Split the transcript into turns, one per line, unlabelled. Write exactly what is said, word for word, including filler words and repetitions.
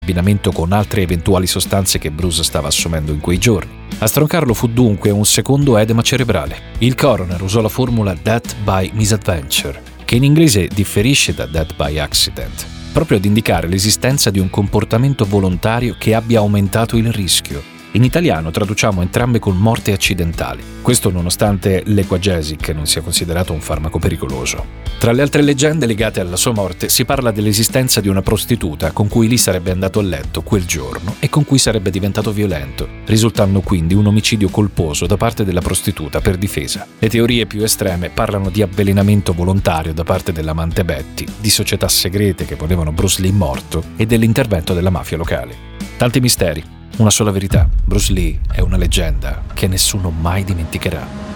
abbinamento con altre eventuali sostanze che Bruce stava assumendo in quei giorni. A stroncarlo fu dunque un secondo edema cerebrale. Il coroner usò la formula death by misadventure, che in inglese differisce da death by accident, proprio ad indicare l'esistenza di un comportamento volontario che abbia aumentato il rischio. In italiano traduciamo entrambe con morte accidentali, questo nonostante l'Equagesic non sia considerato un farmaco pericoloso. Tra le altre leggende legate alla sua morte si parla dell'esistenza di una prostituta con cui Lee sarebbe andato a letto quel giorno e con cui sarebbe diventato violento, risultando quindi un omicidio colposo da parte della prostituta per difesa. Le teorie più estreme parlano di avvelenamento volontario da parte dell'amante Betty, di società segrete che volevano Bruce Lee morto e dell'intervento della mafia locale. Tanti misteri. Una sola verità, Bruce Lee è una leggenda che nessuno mai dimenticherà.